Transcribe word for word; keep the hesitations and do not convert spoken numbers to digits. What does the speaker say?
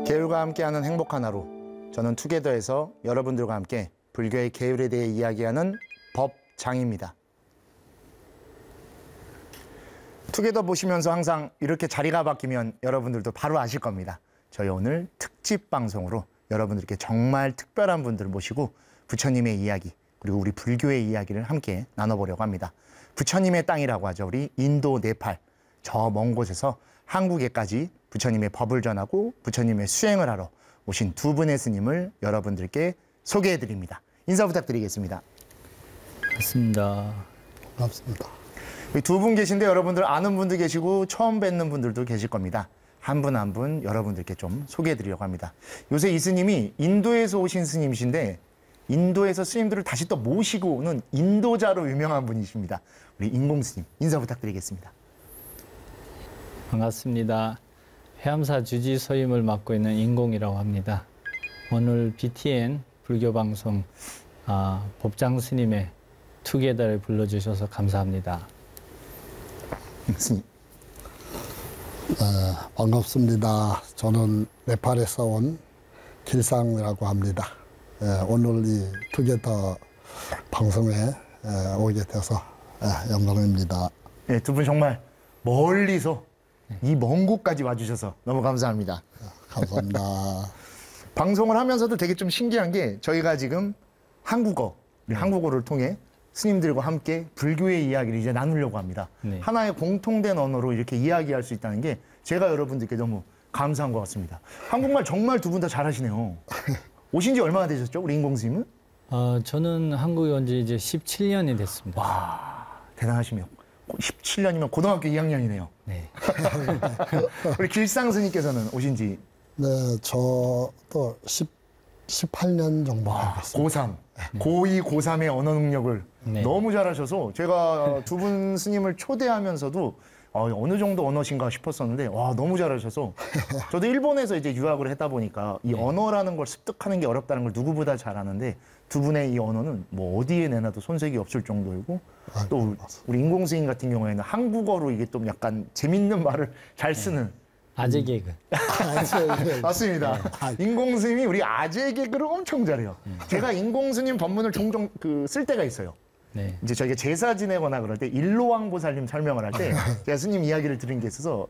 계율과 함께하는 행복한 하루. 저는 투게더에서 여러분들과 함께 불교의 계율에 대해 이야기하는 법장입니다. 투게더 보시면서 항상 이렇게 자리가 바뀌면 여러분들도 바로 아실 겁니다. 저희 오늘 특집 방송으로 여러분들께 정말 특별한 분들 모시고 부처님의 이야기 그리고 우리 불교의 이야기를 함께 나눠보려고 합니다. 부처님의 땅이라고 하죠. 우리 인도, 네팔 저 먼 곳에서 한국에까지 부처님의 법을 전하고 부처님의 수행을 하러 오신 두 분의 스님을 여러분들께 소개해드립니다. 인사 부탁드리겠습니다. 반갑습니다. 반갑습니다. 두 분 계신데 여러분들 아는 분도 계시고 처음 뵙는 분들도 계실 겁니다. 한 분 한 분 여러분들께 좀 소개해드리려고 합니다. 요새 이 스님이 인도에서 오신 스님이신데 인도에서 스님들을 다시 또 모시고 오는 인도자로 유명한 분이십니다. 우리 인공 스님 인사 부탁드리겠습니다. 반갑습니다. 해암사 주지 소임을 맡고 있는 인공이라고 합니다. 오늘 비티엔 불교방송 아, 법장 스님의 투게더를 불러주셔서 감사합니다. 스님. 어, 반갑습니다. 저는 네팔에서 온 길상이라고 합니다. 예, 오늘 이 투게더 방송에 예, 오게 돼서 예, 영광입니다. 네, 두 분 정말 멀리서 이 먼 곳까지 와주셔서 너무 감사합니다. 감사합니다. 방송을 하면서도 되게 좀 신기한 게 저희가 지금 한국어, 우리 네. 한국어를 통해 스님들과 함께 불교의 이야기를 이제 나누려고 합니다. 네. 하나의 공통된 언어로 이렇게 이야기할 수 있다는 게 제가 여러분들께 너무 감사한 것 같습니다. 한국말 정말 두 분 다 잘하시네요. 오신 지 얼마나 되셨죠? 우리 인공 스님은? 어, 저는 한국에 온 지 이제 십칠 년이 됐습니다. 와, 대단하시네요. 십칠 년이면 고등학교 이 학년이네요. 네. 우리 길상 스님께서는 오신 지 네, 저도 십팔 년 정도 알고 있습니다. 고삼, 고이, 고삼의 언어 능력을 네. 너무 잘하셔서 제가 두 분 스님을 초대하면서도 어, 어느 정도 언어신가 싶었었는데 와 너무 잘하셔서 저도 일본에서 이제 유학을 했다 보니까 이 네. 언어라는 걸 습득하는 게 어렵다는 걸 누구보다 잘 아는데 두 분의 이 언어는 뭐 어디에 내놔도 손색이 없을 정도이고 아이고, 또 맞습니다. 우리 인공 스님 같은 경우에는 한국어로 이게 좀 약간 재밌는 말을 잘 쓰는 아재 개그. 맞습니다. 인공 스님이 우리 아재 개그를 엄청 잘해요. 제가 인공 스님 법문을 종종 그 쓸 때가 있어요. 네. 이제 저희가 제사 지내거나 그럴 때 일로왕 보살님 설명을 할 때 제가 스님 이야기를 들은 게 있어서